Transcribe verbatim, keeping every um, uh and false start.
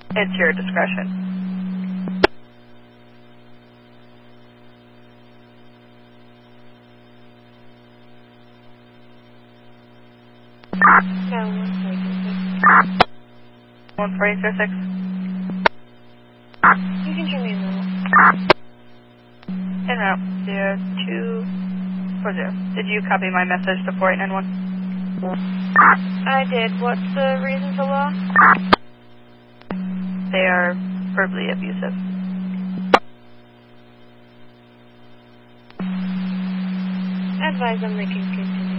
It's your discretion. No, one second. One four eight zero six. You can turn me in now. En route zero two four zero. Did you copy my message to four eight nine one? I did. What's the reason for law? They are verbally abusive. Advise them they can continue.